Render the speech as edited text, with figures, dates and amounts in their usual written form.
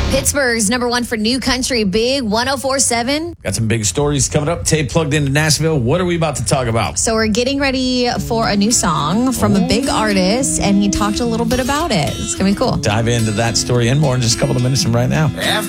Pittsburgh's number one for new country, Big 104.7. Got some big stories coming up. Tay plugged into Nashville. What are we about to talk about? So we're getting ready for a new song from a big artist, and he talked a little bit about it. It's going to be cool. Dive into that story and more in just a couple of minutes from right now.